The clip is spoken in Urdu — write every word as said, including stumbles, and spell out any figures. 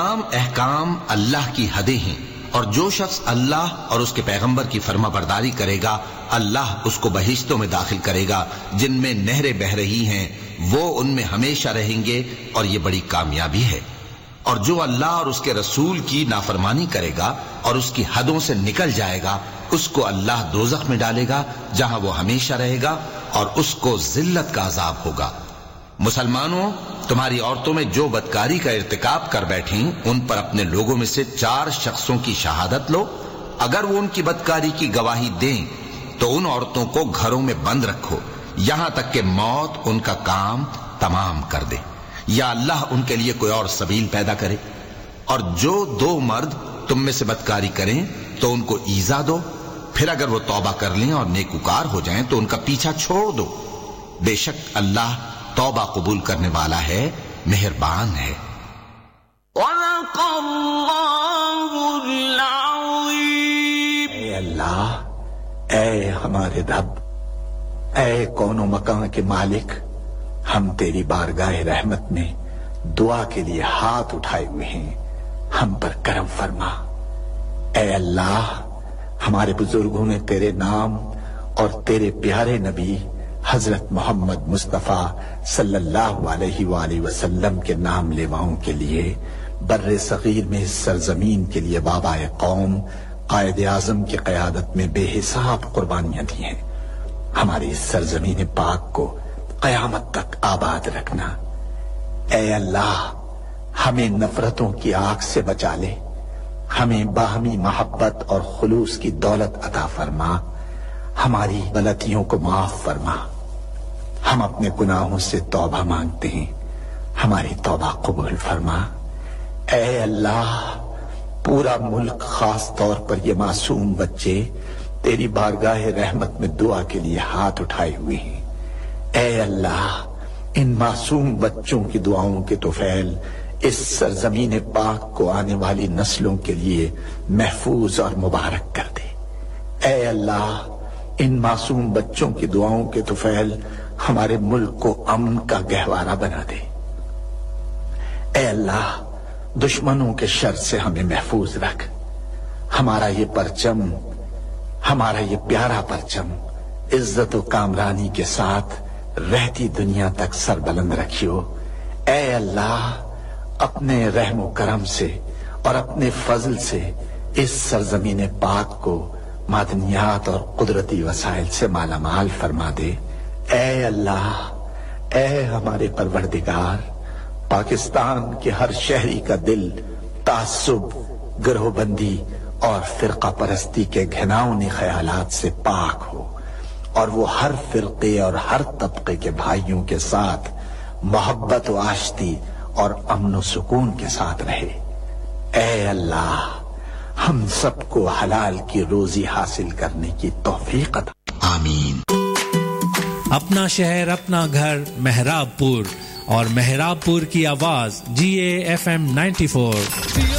تمام احکام اللہ کی حدیں ہیں، اور جو شخص اللہ اور اس کے پیغمبر کی فرما برداری کرے گا اللہ اس کو بہشتوں میں داخل کرے گا جن میں نہریں بہہ رہی ہیں، وہ ان میں ہمیشہ رہیں گے، اور یہ بڑی کامیابی ہے۔ اور جو اللہ اور اس کے رسول کی نافرمانی کرے گا اور اس کی حدوں سے نکل جائے گا اس کو اللہ دوزخ میں ڈالے گا جہاں وہ ہمیشہ رہے گا، اور اس کو ذلت کا عذاب ہوگا۔ مسلمانوں، تمہاری عورتوں میں جو بدکاری کا ارتکاب کر بیٹھیں ان پر اپنے لوگوں میں سے چار شخصوں کی شہادت لو، اگر وہ ان کی بدکاری کی گواہی دیں تو ان عورتوں کو گھروں میں بند رکھو یہاں تک کہ موت ان کا کام تمام کر دے، یا اللہ ان کے لیے کوئی اور سبیل پیدا کرے۔ اور جو دو مرد تم میں سے بدکاری کریں تو ان کو ایذا دو، پھر اگر وہ توبہ کر لیں اور نیکوکار ہو جائیں تو ان کا پیچھا چھوڑ دو، بے شک اللہ توبہ قبول کرنے والا ہے، مہربان ہے۔ وَصَدَقَ اللَّهُ الْعَظِيمُ۔ اے اللہ، اے ہمارے رب، اے کون و مکان کے مالک، ہم تیری بارگاہ رحمت میں دعا کے لیے ہاتھ اٹھائے ہوئے ہیں، ہم پر کرم فرما۔ اے اللہ، ہمارے بزرگوں نے تیرے نام اور تیرے پیارے نبی حضرت محمد مصطفیٰ صلی اللہ علیہ وآلہ وسلم کے نام لیواؤں کے لیے بر صغیر میں اس سرزمین کے لیے بابائے قوم قائد اعظم کی قیادت میں بے حساب قربانیاں دی ہیں۔ ہماری اس سرزمین پاک کو قیامت تک آباد رکھنا۔ اے اللہ، ہمیں نفرتوں کی آگ سے بچا لے، ہمیں باہمی محبت اور خلوص کی دولت عطا فرما، ہماری غلطیوں کو معاف فرما۔ ہم اپنے گناہوں سے توبہ مانگتے ہیں، ہماری توبہ قبول فرما۔ اے اللہ، پورا ملک خاص طور پر یہ معصوم بچے تیری بارگاہ رحمت میں دعا کے لیے ہاتھ اٹھائے ہوئے ہیں۔ اے اللہ، ان معصوم بچوں کی دعاؤں کے طفیل اس سرزمین پاک کو آنے والی نسلوں کے لیے محفوظ اور مبارک کر دے۔ اے اللہ، ان معصوم بچوں کی دعاؤں کے طفیل ہمارے ملک کو امن کا گہوارہ بنا دے۔ اے اللہ، دشمنوں کے شر سے ہمیں محفوظ رکھ۔ ہمارا یہ پرچم، ہمارا یہ پیارا پرچم عزت و کامرانی کے ساتھ رہتی دنیا تک سربلند رکھیو۔ اے اللہ، اپنے رحم و کرم سے اور اپنے فضل سے اس سرزمین پاک کو معدنیات اور قدرتی وسائل سے مالا مال فرما دے۔ اے اللہ، اے ہمارے پروردگار، پاکستان کے ہر شہری کا دل تعصب، گروہ بندی اور فرقہ پرستی کے گھناؤنے خیالات سے پاک ہو، اور وہ ہر فرقے اور ہر طبقے کے بھائیوں کے ساتھ محبت و آشتی اور امن و سکون کے ساتھ رہے۔ اے اللہ، ہم سب کو حلال کی روزی حاصل کرنے کی توفیق عطا۔ آمین۔ اپنا شہر اپنا گھر مہراب پور، اور مہراب پور کی آواز جی A F M ninety four.